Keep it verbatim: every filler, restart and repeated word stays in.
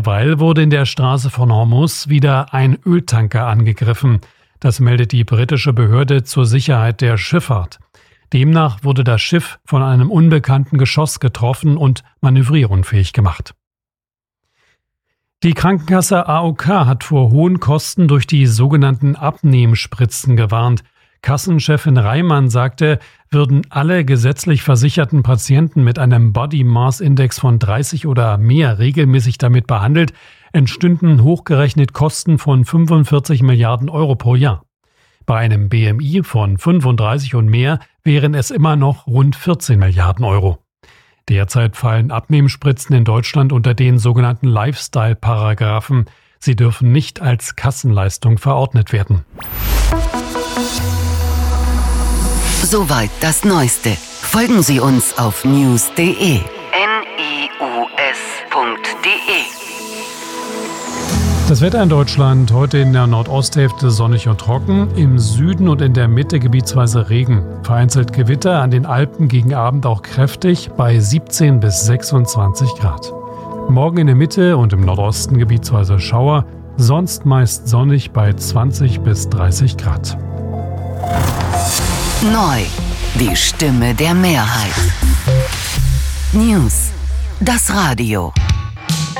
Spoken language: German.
Derweil wurde in der Straße von Hormuz wieder ein Öltanker angegriffen. Das meldet die britische Behörde zur Sicherheit der Schifffahrt. Demnach wurde das Schiff von einem unbekannten Geschoss getroffen und manövrierunfähig gemacht. Die Krankenkasse A O K hat vor hohen Kosten durch die sogenannten Abnehmspritzen gewarnt. Kassenchefin Reimann sagte, würden alle gesetzlich versicherten Patienten mit einem Body Mass Index von dreißig oder mehr regelmäßig damit behandelt, entstünden hochgerechnet Kosten von fünfundvierzig Milliarden Euro pro Jahr. Bei einem B M I von fünfunddreißig und mehr wären es immer noch rund vierzehn Milliarden Euro. Derzeit fallen Abnehmspritzen in Deutschland unter den sogenannten Lifestyle-Paragraphen. Sie dürfen nicht als Kassenleistung verordnet werden. Soweit das Neueste. Folgen Sie uns auf news punkt de. N I U S punkt de. Das Wetter in Deutschland heute in der Nordosthälfte sonnig und trocken, im Süden und in der Mitte gebietsweise Regen. Vereinzelt Gewitter, an den Alpen gegen Abend auch kräftig bei siebzehn bis sechsundzwanzig Grad. Morgen in der Mitte und im Nordosten gebietsweise Schauer, sonst meist sonnig bei zwanzig bis dreißig Grad. Neu, die Stimme der Mehrheit. News, das Radio.